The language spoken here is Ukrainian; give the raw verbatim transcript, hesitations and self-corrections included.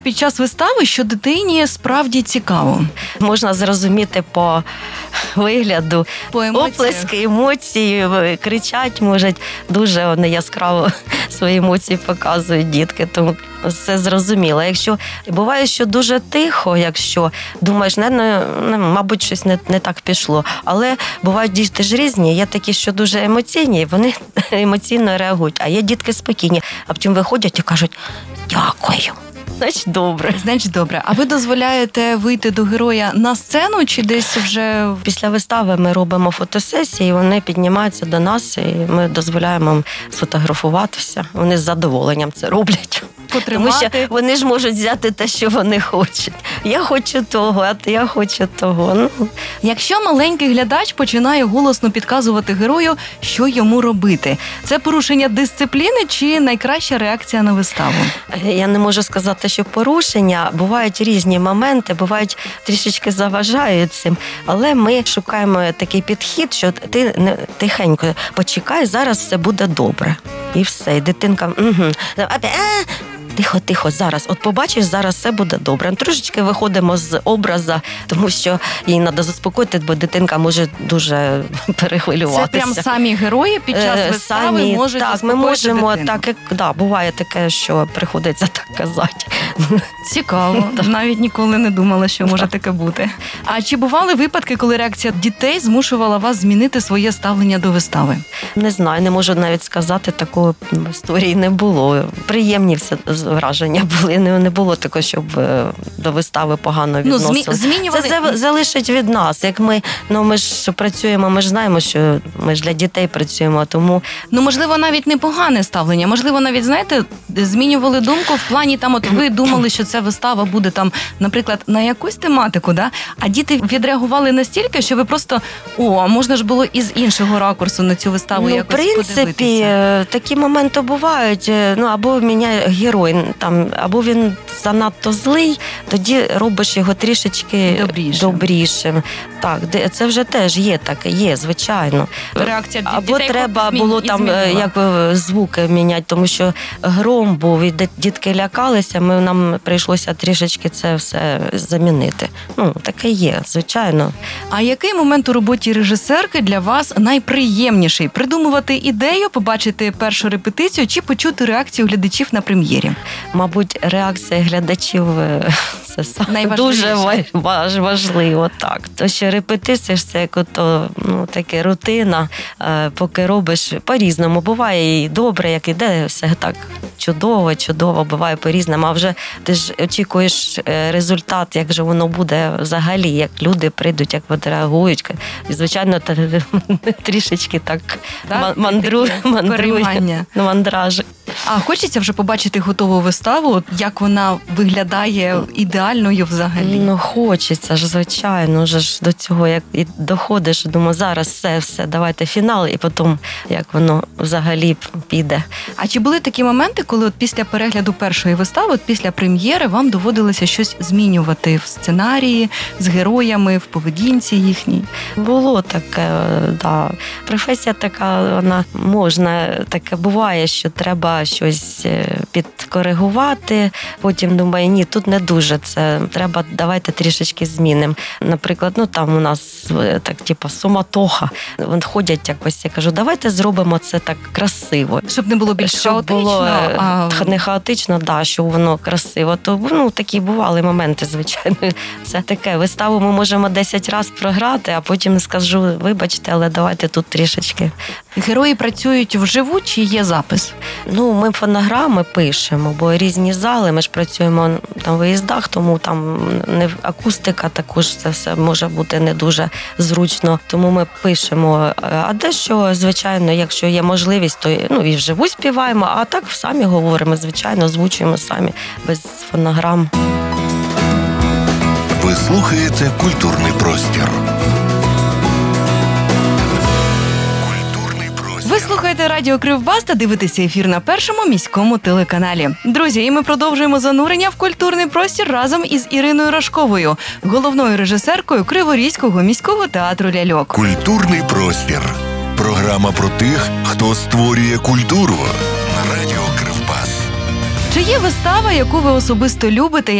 Під час вистави, що дитині справді цікаво. Можна зрозуміти по вигляду, По емоціях. оплески, емоції, кричать можуть. Дуже вони яскраво свої емоції показують дітки, тому все зрозуміло. Якщо буває, що дуже тихо, якщо думаєш, не, не, не мабуть, щось не, не так пішло. Але бувають діти ж різні, є такі, що дуже емоційні, вони емоційно реагують, а є дітки спокійні, а потім виходять і кажуть «дякую». Значить, добре. Значить, добре. А ви дозволяєте вийти до героя на сцену чи десь вже... Після вистави ми робимо фотосесії, вони піднімаються до нас, і ми дозволяємо їм сфотографуватися. Вони з задоволенням це роблять. Потримати. Тому що вони ж можуть взяти те, що вони хочуть. Я хочу того, а я хочу того. Ну. Якщо маленький глядач починає голосно підказувати герою, що йому робити, це порушення дисципліни чи найкраща реакція на виставу? Я не можу сказати, що порушення. Бувають різні моменти, бувають трішечки заважають цим. Але ми шукаємо такий підхід, що ти не тихенько почекай, зараз все буде добре. І все. І дитинка... Угу. Тихо, тихо, зараз. От побачиш, зараз все буде добре. Трошечки виходимо з образа, тому що їй треба заспокоїти, бо дитинка може дуже перехвилюватися. Це прям самі герої під час вистави самі, можуть так, заспокоїти ми можемо, дитину. так, як, да, буває таке, що приходиться так казати. Цікаво. Навіть ніколи не думала, що може таке бути. А чи бували випадки, коли реакція дітей змушувала вас змінити своє ставлення до вистави? Не знаю, не можу навіть сказати, такої історії не було. Приємні все враження були. Не, не було такого, щоб до вистави погано відносили. Ну, змінювали... Це залишить від нас. Як ми, ну, ми ж працюємо, ми ж знаємо, що ми ж для дітей працюємо, тому... Ну, можливо, навіть не погане ставлення. Можливо, навіть, знаєте, змінювали думку в плані, там, от ви думали, що ця вистава буде там, наприклад, на якусь тематику, да? А діти відреагували настільки, що ви просто, о, можна ж було із іншого ракурсу на цю виставу ну, якось подивитися. В принципі, подивитися. такі моменти бувають. Ну, або міняє герой, там, або він занадто злий, тоді робиш його трішечки добрішим. добрішим. Так, це вже теж є таке, є, звичайно. Реакція або дітей треба змін... було там як звуки міняти, тому що гром був, і дітки лякалися, ми, нам прийшлося трішечки це все замінити. Ну, таке є, звичайно. А який момент у роботі режисерки для вас найприємніший? Придумувати ідею, побачити першу репетицію чи почути реакцію глядачів на прем'єрі? Мабуть, реакція глядачів це дуже важ, важливо. Так. То, що репетиція ж це як ото, ну, таке рутина, поки робиш по-різному. Буває і добре, як іде, все так чудово, чудово, буває по-різному. А вже ти ж очікуєш результат, як же воно буде взагалі, як люди прийдуть, як відреагують. І, звичайно, трішечки так, так мандру, мандрує, мандражик. А хочеться вже побачити готову виставу, як вона виглядає ідеальною взагалі? Ну, хочеться ж, звичайно, вже ж до цього, як і доходиш, думаю, зараз все, все, давайте фінал, і потім, як воно взагалі піде. А чи були такі моменти, коли от після перегляду першої вистави, от після прем'єри, вам доводилося щось змінювати в сценарії, з героями, в поведінці їхній? Було таке, да. Професія така, вона можна, таке буває, що треба щось підкоригувати, потім думаю, ні, тут не дуже це, треба, давайте трішечки змінимо. Наприклад, ну там у нас так, типу, суматоха, вони ходять якось, я кажу, давайте зробимо це так красиво. Щоб не було більш щоб хаотично. Було, а... Не хаотично, да, щоб воно красиво. То, ну, такі бували моменти, звичайно. Це таке, виставу ми можемо десять разів програти, а потім скажу, вибачте, але давайте тут трішечки. Герої працюють вживу чи є запис? Ну, ми фонограми пишемо, бо різні зали, ми ж працюємо там в виїздах, тому там не акустика також, це все може бути не дуже зручно, тому ми пишемо. А дещо, звичайно, якщо є можливість, то ну, і вживу співаємо, а так самі говоримо, звичайно, озвучуємо самі, без фонограм. Ви слухаєте «Культурний простір». Ви слухаєте радіо Кривбас та дивитеся ефір на Першому міському телеканалі. Друзі, і ми продовжуємо занурення в культурний простір разом із Іриною Рожковою, головною режисеркою Криворізького міського театру ляльок. «Культурний простір». Програма про тих, хто створює культуру на радіо Кривбас. Чи є вистава, яку ви особисто любите?